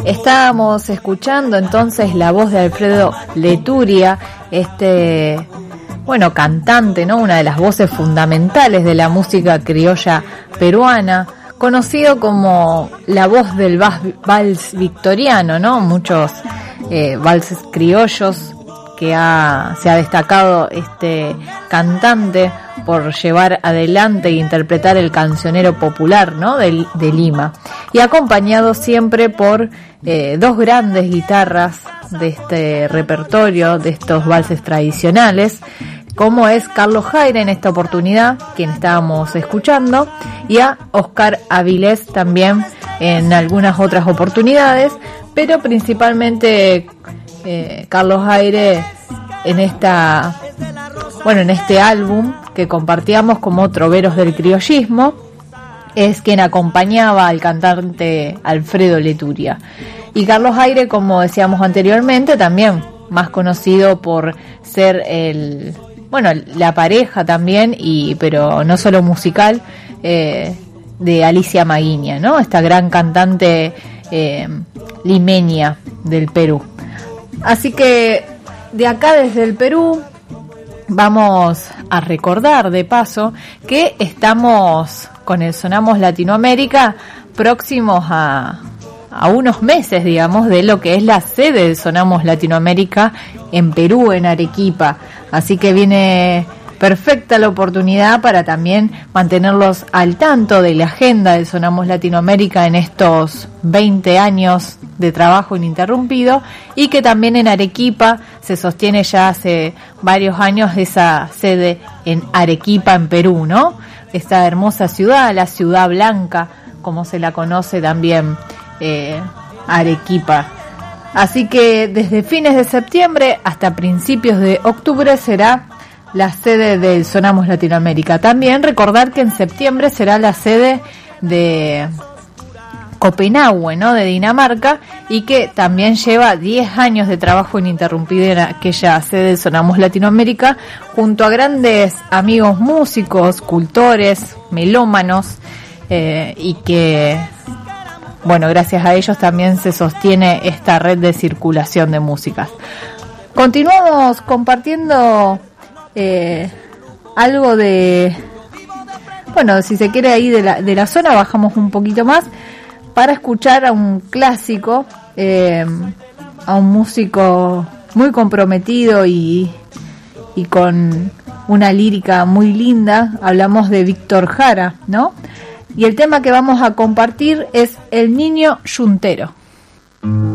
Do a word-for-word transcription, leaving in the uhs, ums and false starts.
Estábamos escuchando entonces la voz de Alfredo Leturia, este, bueno, cantante, ¿no? Una de las voces fundamentales de la música criolla peruana, conocido como la voz del vals victoriano, ¿no? Muchos eh, valses criollos que ha, se ha destacado este cantante por llevar adelante e interpretar el cancionero popular, ¿no? de, de Lima, y acompañado siempre por eh, dos grandes guitarras de este repertorio, de estos valses tradicionales, como es Carlos Jayre en esta oportunidad, quien estábamos escuchando, y a Oscar Avilés también en algunas otras oportunidades, pero principalmente eh, Carlos Jayre en esta, bueno, en este álbum que compartíamos como Troveros del Criollismo, es quien acompañaba al cantante Alfredo Leturia. Y Carlos Jayre, como decíamos anteriormente, también más conocido por ser el, bueno, la pareja también, y pero no solo musical, eh, de Alicia Maguiña, ¿no? Esta gran cantante eh, limeña del Perú. Así que de acá desde el Perú vamos a recordar de paso que estamos con el Sonamos Latinoamérica próximos a, a unos meses, digamos, de lo que es la sede del Sonamos Latinoamérica en Perú, en Arequipa. Así que viene perfecta la oportunidad para también mantenerlos al tanto de la agenda del Sonamos Latinoamérica en estos veinte años de trabajo ininterrumpido, y que también en Arequipa se sostiene ya hace varios años esa sede en Arequipa, en Perú, ¿no? Esta hermosa ciudad, la ciudad blanca, como se la conoce también, eh, Arequipa. Así que desde fines de septiembre hasta principios de octubre será la sede del Sonamos Latinoamérica. También recordar que en septiembre será la sede de Copenhague, ¿no? De Dinamarca, y que también lleva diez años de trabajo ininterrumpido en aquella sede del Sonamos Latinoamérica, junto a grandes amigos músicos, cultores, melómanos, eh, y que, bueno, gracias a ellos también se sostiene esta red de circulación de músicas. Continuamos compartiendo eh, algo de, bueno, si se quiere ahí de la, de la zona, bajamos un poquito más para escuchar a un clásico, eh, a un músico muy comprometido y, y con una lírica muy linda. Hablamos de Víctor Jara, ¿no? Y el tema que vamos a compartir es El Niño Yuntero.